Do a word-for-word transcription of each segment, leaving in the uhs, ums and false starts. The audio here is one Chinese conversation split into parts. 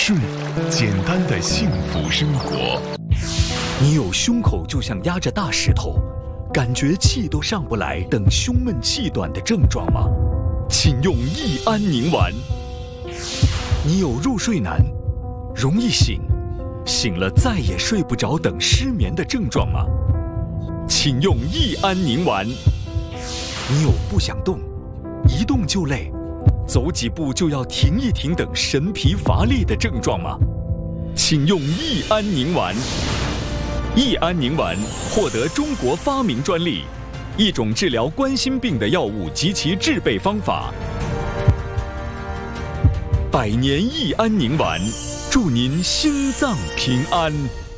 顺，简单的幸福生活。 你有胸口就像压着大石头，感觉气都上不来等胸闷气短的症状吗？请用益安宁丸。你有入睡难，容易醒，醒了再也睡不着等失眠的症状吗？请用益安宁丸。你有不想动，一动就累，走几步就要停一停等神疲乏力的症状吗？请用益安宁丸。益安宁丸获得中国发明专利，一种治疗冠心病的药物及其制备方法。百年益安宁丸，祝您心脏平安。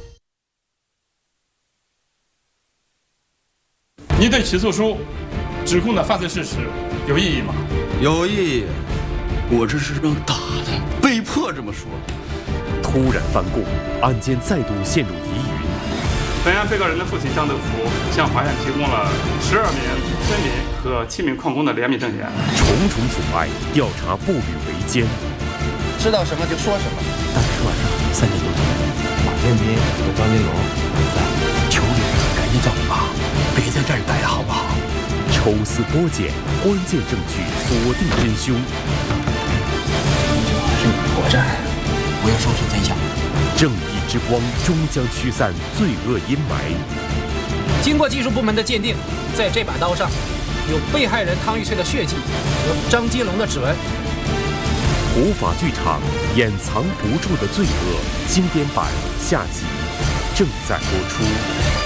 您对起诉书指控的犯罪事实有异议吗？ 有异议，我这是让打的，被迫这么说。 突然翻供，案件再度陷入疑云。 本案被告人的父亲张德福向法院提供了十二名村民和七名矿工的联名证言， 重重阻碍，调查步履维艰。 知道什么就说什么。 当时晚上三点多钟，马建斌和张金龙还在，求你赶紧走吧，别在这儿待了，好不好？ 抽丝剥茧，关键证据锁定真凶。 是你国战，我要说出真相。 正义之光终将驱散罪恶阴霾。 经过技术部门的鉴定，在这把刀上有被害人汤玉翠的血迹和张金龙的指纹。 普法剧场掩藏不住的罪恶经典版下集正在播出。